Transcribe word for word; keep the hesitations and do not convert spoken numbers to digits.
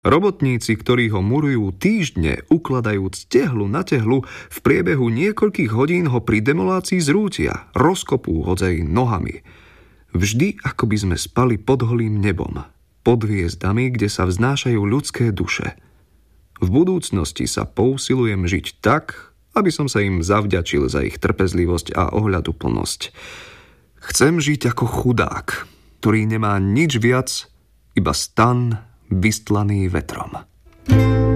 Robotníci, ktorí ho murujú týždne, ukladajúc tehlu na tehlu, v priebehu niekoľkých hodín ho pri demolácii zrútia, rozkopú hodzej nohami. Vždy, ako by sme spali pod holým nebom, pod hviezdami, kde sa vznášajú ľudské duše. V budúcnosti sa pousilujem žiť tak, aby som sa im zavďačil za ich trpezlivosť a ohľaduplnosť. Chcem žiť ako chudák, ktorý nemá nič viac, iba stan vystlaný vetrom.